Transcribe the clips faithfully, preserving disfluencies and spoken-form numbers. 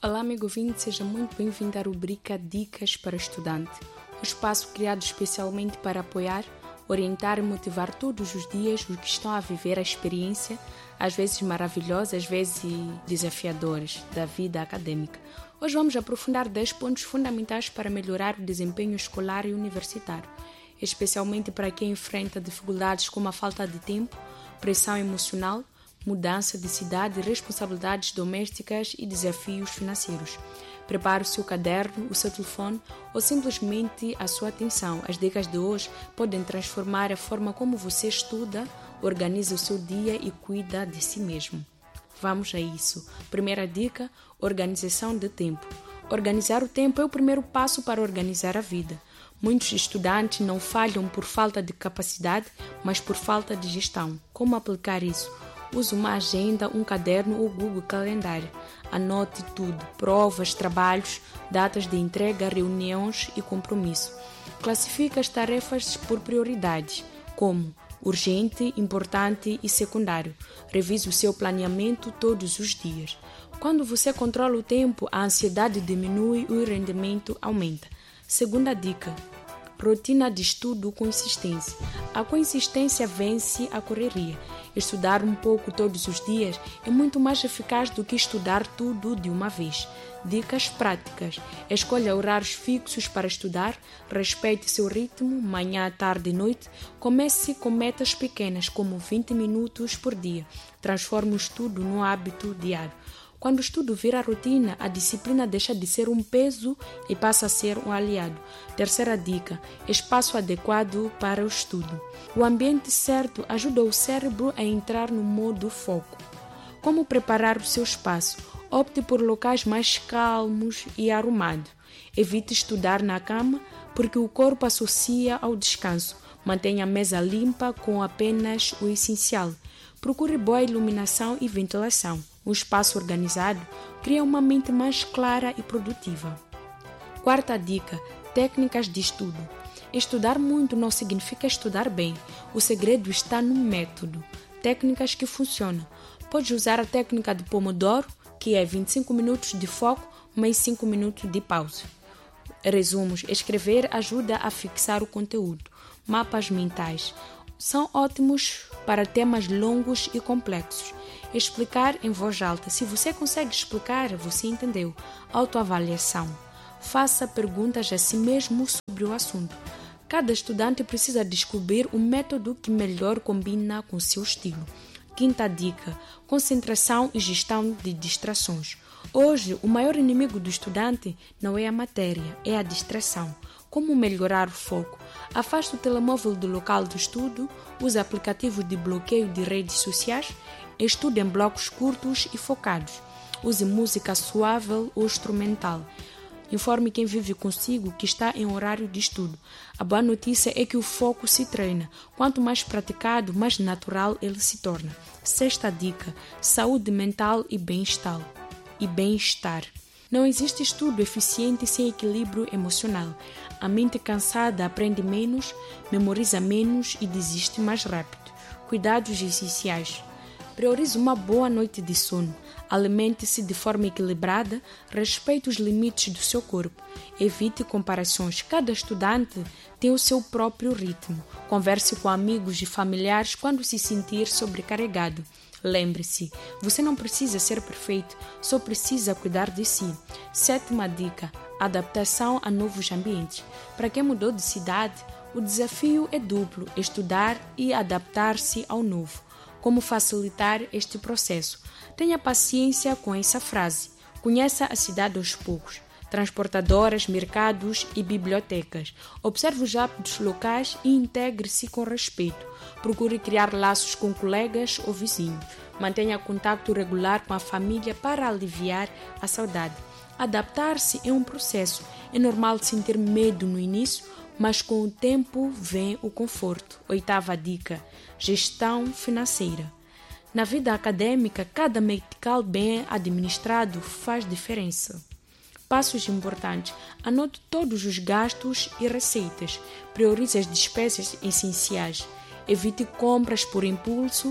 Olá, amigo ouvinte, seja muito bem-vindo à rubrica Dicas para Estudante, um espaço criado especialmente para apoiar, orientar e motivar todos os dias os que estão a viver a experiência, às vezes maravilhosa, às vezes desafiadoras, da vida acadêmica. Hoje vamos aprofundar dez pontos fundamentais para melhorar o desempenho escolar e universitário, especialmente para quem enfrenta dificuldades como a falta de tempo, pressão emocional, mudança de cidade, responsabilidades domésticas e desafios financeiros. Prepare o seu caderno, o seu telefone ou simplesmente a sua atenção. As dicas de hoje podem transformar a forma como você estuda, organiza o seu dia e cuida de si mesmo. Vamos a isso. Primeira dica: organização de tempo. Organizar o tempo é o primeiro passo para organizar a vida. Muitos estudantes não falham por falta de capacidade, mas por falta de gestão. Como aplicar isso? Use uma agenda, um caderno ou Google Calendário. Anote tudo: provas, trabalhos, datas de entrega, reuniões e compromisso. Classifique as tarefas por prioridades, como urgente, importante e secundário. Revise o seu planeamento todos os dias. Quando você controla o tempo, a ansiedade diminui e o rendimento aumenta. Segunda dica: rotina de estudo com consistência. A consistência vence a correria. Estudar um pouco todos os dias é muito mais eficaz do que estudar tudo de uma vez. Dicas práticas: escolha horários fixos para estudar, respeite seu ritmo, manhã, tarde e noite. Comece com metas pequenas, como vinte minutos por dia. Transforme o estudo num hábito diário. Quando o estudo vira rotina, a disciplina deixa de ser um peso e passa a ser um aliado. Terceira dica: espaço adequado para o estudo. O ambiente certo ajuda o cérebro a entrar no modo foco. Como preparar o seu espaço? Opte por locais mais calmos e arrumados. Evite estudar na cama, porque o corpo associa ao descanso. Mantenha a mesa limpa com apenas o essencial. Procure boa iluminação e ventilação. Um espaço organizado cria uma mente mais clara e produtiva. Quarta dica: técnicas de estudo. Estudar muito não significa estudar bem. O segredo está no método. Técnicas que funcionam. Pode usar a técnica de Pomodoro, que é vinte e cinco minutos de foco mais cinco minutos de pausa. Resumos: escrever ajuda a fixar o conteúdo. Mapas mentais são ótimos para temas longos e complexos. Explicar em voz alta. Se você consegue explicar, você entendeu. Autoavaliação. Faça perguntas a si mesmo sobre o assunto. Cada estudante precisa descobrir o método que melhor combina com seu estilo. Quinta dica: concentração e gestão de distrações. Hoje, o maior inimigo do estudante não é a matéria, é a distração. Como melhorar o foco? Afaste o telemóvel do local do estudo, use aplicativos de bloqueio de redes sociais, estude em blocos curtos e focados. Use música suave ou instrumental. Informe quem vive consigo que está em horário de estudo. A boa notícia é que o foco se treina. Quanto mais praticado, mais natural ele se torna. Sexta dica: saúde mental e bem-estar. E bem-estar. Não existe estudo eficiente sem equilíbrio emocional. A mente cansada aprende menos, memoriza menos e desiste mais rápido. Cuidados essenciais. Priorize uma boa noite de sono. Alimente-se de forma equilibrada, respeite os limites do seu corpo. Evite comparações. Cada estudante tem o seu próprio ritmo. Converse com amigos e familiares quando se sentir sobrecarregado. Lembre-se, você não precisa ser perfeito, só precisa cuidar de si. Sétima dica: adaptação a novos ambientes. Para quem mudou de cidade, o desafio é duplo: estudar e adaptar-se ao novo. Como facilitar este processo? Tenha paciência com essa frase. Conheça a cidade aos poucos. Transportadoras, mercados e bibliotecas. Observe os hábitos locais e integre-se com respeito. Procure criar laços com colegas ou vizinhos. Mantenha contato regular com a família para aliviar a saudade. Adaptar-se é um processo. É normal sentir medo no início, mas com o tempo vem o conforto. Oitava dica: gestão financeira. Na vida acadêmica, cada metical bem administrado faz diferença. Passos importantes: anote todos os gastos e receitas. Priorize as despesas essenciais. Evite compras por impulso.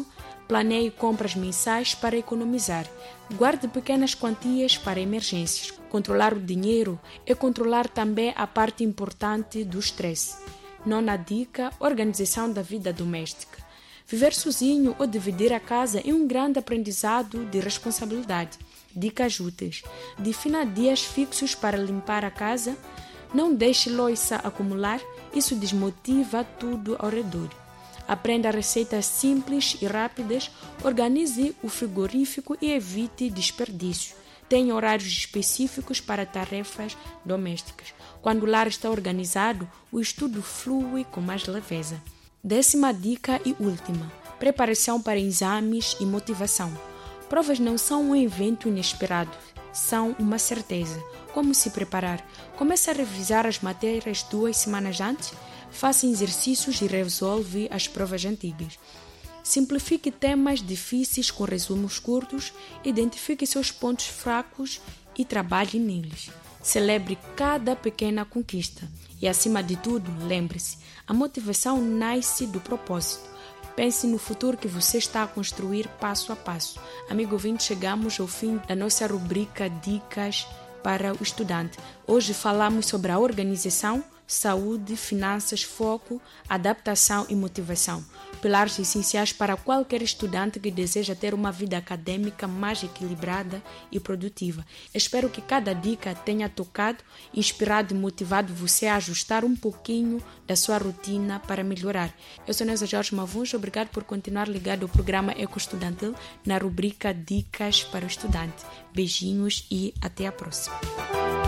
Planeie compras mensais para economizar. Guarde pequenas quantias para emergências. Controlar o dinheiro é controlar também a parte importante do estresse. Nona dica: organização da vida doméstica. Viver sozinho ou dividir a casa é um grande aprendizado de responsabilidade. Dicas úteis: defina dias fixos para limpar a casa. Não deixe louça acumular, isso desmotiva tudo ao redor. Aprenda receitas simples e rápidas, organize o frigorífico e evite desperdício. Tenha horários específicos para tarefas domésticas. Quando o lar está organizado, o estudo flui com mais leveza. Décima dica e última: preparação para exames e motivação. Provas não são um evento inesperado, são uma certeza. Como se preparar? Comece a revisar as matérias duas semanas antes. Faça exercícios e resolve as provas antigas. Simplifique temas difíceis com resumos curtos, identifique seus pontos fracos e trabalhe neles. Celebre cada pequena conquista. E, acima de tudo, lembre-se, a motivação nasce do propósito. Pense no futuro que você está a construir passo a passo. Amigo ouvinte, chegamos ao fim da nossa rubrica Dicas para o Estudante. Hoje falamos sobre a organização, saúde, finanças, foco, adaptação e motivação. Pilares essenciais para qualquer estudante que deseja ter uma vida acadêmica mais equilibrada e produtiva. Espero que cada dica tenha tocado, inspirado e motivado você a ajustar um pouquinho da sua rotina para melhorar. Eu sou Neuza Jorge Mavuns, obrigado por continuar ligado ao programa Eco Estudantil na rubrica Dicas para o Estudante. Beijinhos e até a próxima.